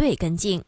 队跟进。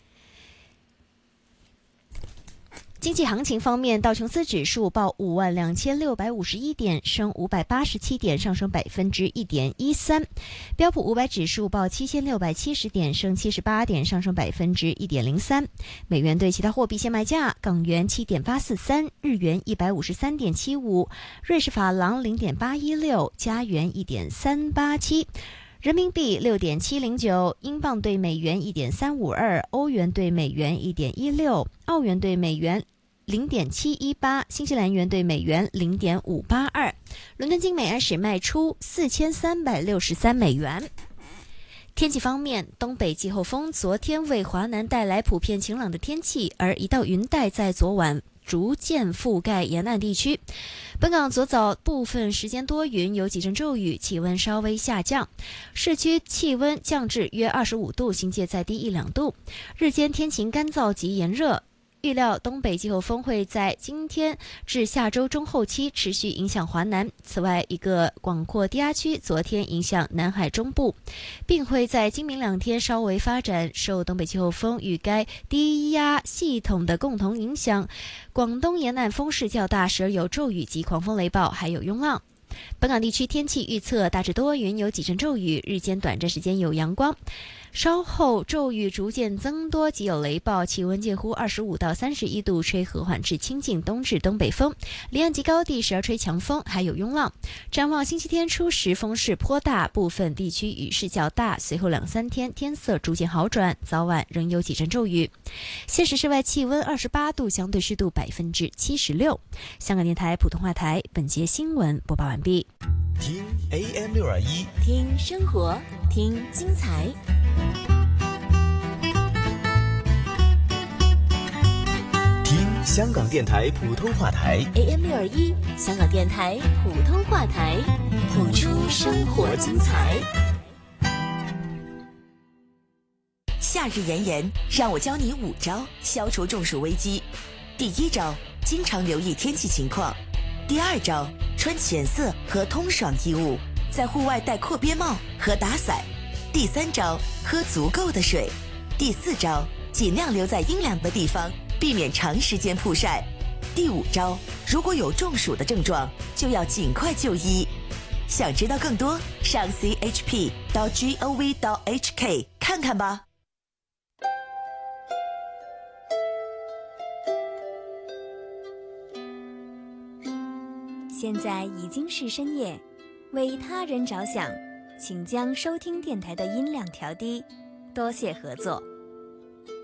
经济行情方面，道琼斯指数报52651点，升587点，上升1.13%；标普500指数报7670点，升78点，上升1.03%。美元对其他货币现卖价：港元7.843，日元153.75，瑞士法郎0.816，加元1.387。人民币6.709，英镑对美元1.352，欧元对美元1.16，澳元对美元0.718，新西兰元对美元0.582。伦敦金每安士卖出4363美元。天气方面，东北季候风昨天为华南带来普遍晴朗的天气，而一道云带在昨晚逐渐覆盖沿岸地区。本港昨早部分时间多云，有几阵骤雨，气温稍微下降，市区气温降至约25度，新界再低1-2度。日间天晴干燥及炎热，预料东北季候风会在今天至下周中后期持续影响华南。此外，一个广阔低压区昨天影响南海中部，并会在今明2天稍微发展。受东北季候风与该低压系统的共同影响，广东沿岸风势较大，时而有骤雨及狂风雷暴，还有涌浪。本港地区天气预测大致多云，有几阵骤雨，日间短暂时间有阳光，稍后骤雨逐渐增多及有雷暴，气温介乎25到31度，吹和缓至清劲东至东北风，离岸及高地时而吹强风，还有涌浪。展望星期天初时风势颇大，部分地区雨势较大，随后2-3天天色逐渐好转，早晚仍有几阵骤雨。现时室外气温28度，相对湿度76%。香港电台普通话台本节新闻播报完毕。 听 AM621， 听生活，听精彩。 听香港电台普通话台 AM621，香港电台普通话台，谱出生活精彩。 夏日炎炎，让我教你5招消除中暑危机。第1招，经常留意天气情况。第2招，穿浅色和通爽衣物，在户外戴阔边帽和打伞。第3招，喝足够的水。第4招，尽量留在阴凉的地方，避免长时间曝晒。第5招，如果有中暑的症状，就要尽快就医。想知道更多，上 chp.gov.hk 看看吧。 现在已经是深夜，为他人着想，请将收听电台的音量调低，多谢合作。